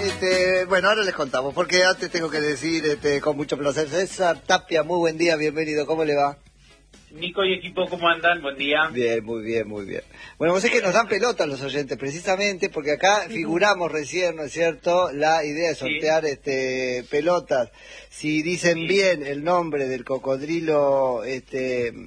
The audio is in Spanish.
Bueno, ahora les contamos, porque antes tengo que decir con mucho placer, César Tapia, muy buen día, bienvenido, ¿cómo le va? Nico y equipo, ¿cómo andan? Buen día. Bien, muy bien, muy bien. Bueno, vos es que nos dan pelota los oyentes, precisamente, porque acá figuramos recién, ¿no es cierto?, la idea de sortear pelotas. Si dicen bien el nombre del cocodrilo